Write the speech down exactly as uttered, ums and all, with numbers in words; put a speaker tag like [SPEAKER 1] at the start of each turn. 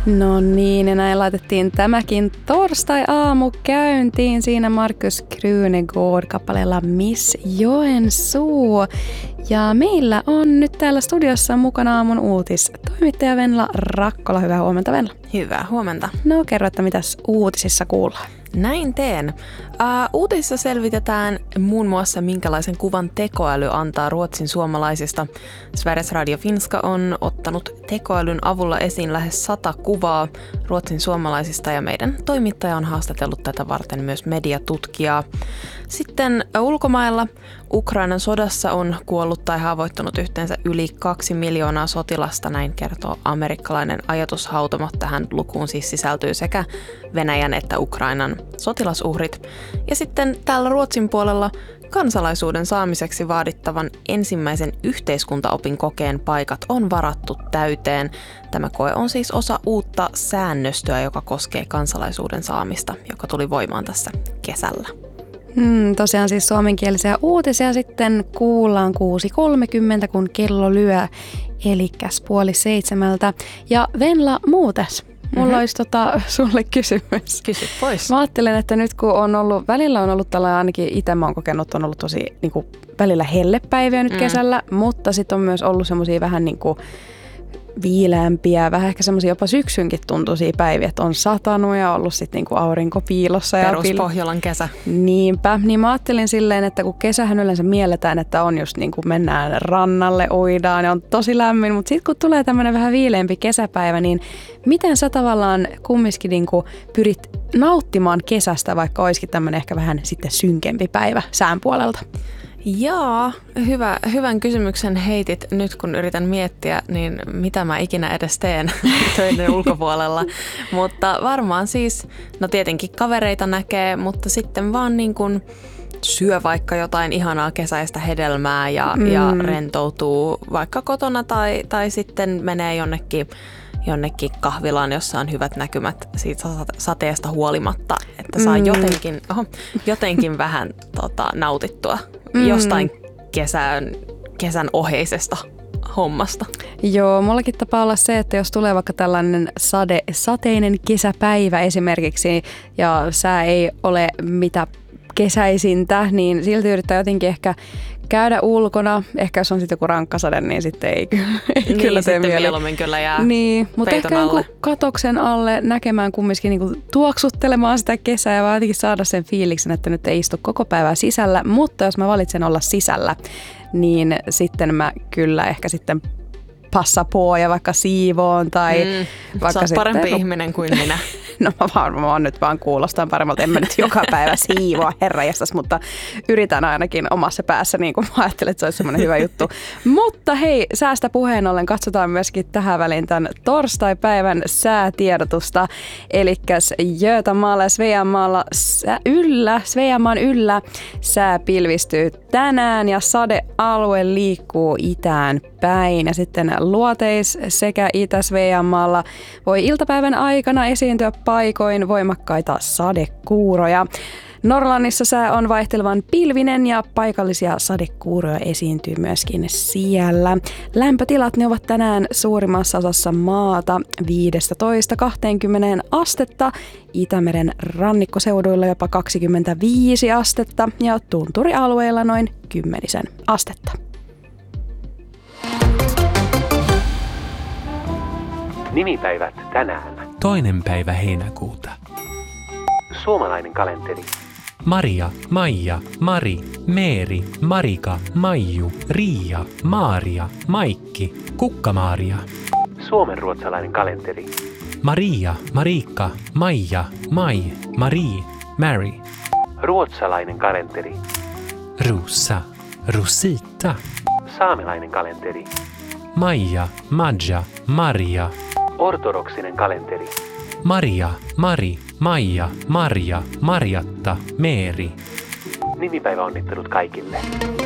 [SPEAKER 1] No niin, ja näin laitettiin tämäkin torstai-aamu käyntiin siinä Markus Krunegård kappaleella Miss Joensuu. Ja meillä on nyt täällä studiossa mukana aamun uutistoimittaja Venla Rakkola. Hyvää huomenta, Venla.
[SPEAKER 2] Hyvää huomenta.
[SPEAKER 1] No kerro, että mitäs uutisissa kuullaan?
[SPEAKER 2] Näin teen. Uh, uutisissa selvitetään muun muassa, minkälaisen kuvan tekoäly antaa Ruotsin suomalaisista. Sveriges Radio Finska on ottanut tekoälyn avulla esiin lähes sata kuvaa Ruotsin suomalaisista ja meidän toimittaja on haastatellut tätä varten myös mediatutkijaa. Sitten ulkomailla Ukrainan sodassa on kuollut tai haavoittunut yhteensä yli kaksi miljoonaa sotilasta, näin kertoo amerikkalainen ajatushautomo. Tähän lukuun siis sisältyy sekä Venäjän että Ukrainan sotilasuhrit. Ja sitten täällä Ruotsin puolella kansalaisuuden saamiseksi vaadittavan ensimmäisen yhteiskuntaopin kokeen paikat on varattu täyteen. Tämä koe on siis osa uutta säännöstöä, joka koskee kansalaisuuden saamista, joka tuli voimaan tässä kesällä.
[SPEAKER 1] Hmm, tosiaan siis suomenkielisiä uutisia sitten kuullaan kuusi kolmekymmentä, kun kello lyö, elikäs puoli seitsemältä. Ja Venla, muutes. Mulla mm-hmm. olisi tota, sulle kysymys.
[SPEAKER 2] Kysy pois.
[SPEAKER 1] Mä ajattelen, että nyt kun on ollut, välillä on ollut tällainen, ainakin itse mä oon kokenut, on ollut tosi niin kuin, välillä hellepäiviä nyt mm. kesällä, mutta sitten on myös ollut semmosia vähän niin kuin viileämpiä, vähän ehkä semmoisia jopa syksynkin tuntuisia päiviä, että on satanut ja ollut sitten niinku aurinko piilossa.
[SPEAKER 2] Peruspohjolan kesä.
[SPEAKER 1] Niinpä, niin mä ajattelin silleen, että kun kesähän yleensä mielletään, että on just niin kuin mennään rannalle, uidaan ja on tosi lämmin, mutta sitten kun tulee tämmöinen vähän viileämpi kesäpäivä, niin miten sä tavallaan kumminkin niinku pyrit nauttimaan kesästä, vaikka olisikin tämmöinen ehkä vähän sitten synkempi päivä sään puolelta?
[SPEAKER 2] Jaa, hyvä, hyvän kysymyksen heitit nyt, kun yritän miettiä, niin mitä mä ikinä edes teen töiden ulkopuolella. Mutta varmaan siis, no tietenkin kavereita näkee, mutta sitten vaan niin kuin syö vaikka jotain ihanaa kesäistä hedelmää ja, mm. ja rentoutuu vaikka kotona tai, tai sitten menee jonnekin, jonnekin kahvilaan, jossa on hyvät näkymät siitä sateesta huolimatta, että saa mm. jotenkin, oho, jotenkin vähän tota, nautittua mm. jostain kesän, kesän oheisesta hommasta.
[SPEAKER 1] Joo, mullakin tapaa olla se, että jos tulee vaikka tällainen sade, sateinen kesäpäivä esimerkiksi ja sää ei ole mitä kesäisintä, niin silti yrittää jotenkin ehkä käydä ulkona. Ehkä jos on sitten joku rankkasade, niin sitten ei, ei
[SPEAKER 2] niin,
[SPEAKER 1] kyllä tee
[SPEAKER 2] sitten
[SPEAKER 1] mieli.
[SPEAKER 2] mieluummin kyllä jää
[SPEAKER 1] niin, mutta ehkä
[SPEAKER 2] alle.
[SPEAKER 1] Katoksen alle näkemään kumminkin niinku tuoksuttelemaan sitä kesää ja vaan jotenkin saada sen fiiliksen, että nyt ei istu koko päivää sisällä. Mutta jos mä valitsen olla sisällä, niin sitten mä kyllä ehkä sitten passapoo ja vaikka siivoon tai
[SPEAKER 2] mm,
[SPEAKER 1] vaikka
[SPEAKER 2] sä oot
[SPEAKER 1] sitten,
[SPEAKER 2] parempi
[SPEAKER 1] no,
[SPEAKER 2] ihminen kuin minä.
[SPEAKER 1] No mä varmaan nyt vaan kuulostan paremmalta. En mä nyt joka päivä siivoa herranjestas, mutta yritän ainakin omassa päässä, niin kuin mä ajattelin, että se olisi semmoinen hyvä juttu. Mutta hei, säästä puheen ollen katsotaan myöskin tähän väliin tämän torstaipäivän säätiedotusta. Elikkäs Götamaalla ja Sveaanmaalla yllä, Sveaanmaan yllä sää pilvistyy tänään ja sadealue liikkuu itään päin. Ja sitten luoteis sekä Itä-Sveaanmaalla voi iltapäivän aikana esiintyä paikoin voimakkaita sadekuuroja. Norlannissa sää on vaihtelevan pilvinen ja paikallisia sadekuuroja esiintyy myöskin siellä. Lämpötilat ne ovat tänään suurimmassa osassa maata viisitoista kaksikymmentä astetta, Itämeren rannikkoseuduilla jopa kaksikymmentäviisi astetta ja tunturialueilla noin kymmenisen astetta.
[SPEAKER 3] Nimipäivät tänään.
[SPEAKER 4] Toinen päivä heinäkuuta.
[SPEAKER 3] Suomalainen kalenteri.
[SPEAKER 4] Maria, Maija, Mari, Meeri, Marika, Maiju, Riia, Maaria, Maikki, Kukka-Maaria.
[SPEAKER 3] Suomenruotsalainen kalenteri.
[SPEAKER 4] Maria, Marikka, Maija, Mai, Marie, Mary.
[SPEAKER 3] Ruotsalainen kalenteri.
[SPEAKER 4] Russa, Rosita.
[SPEAKER 3] Saamelainen kalenteri.
[SPEAKER 4] Maija, Madja, Maria.
[SPEAKER 3] Ortodoksinen kalenteri.
[SPEAKER 4] Maria, Mari, Maija, Marja, Marjatta, Meeri.
[SPEAKER 3] Nimipäivä onnittelut kaikille.